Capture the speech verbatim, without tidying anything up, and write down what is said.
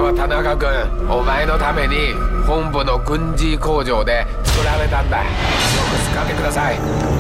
は田中君、お前のために本部の軍事工場で作られたんだ。よく使ってください。